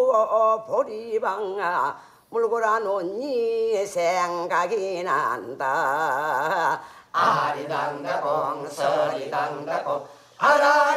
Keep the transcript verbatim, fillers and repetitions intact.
보리방아 물고라 놓니 생각이 난다. 아리당다공 서리당다공 아라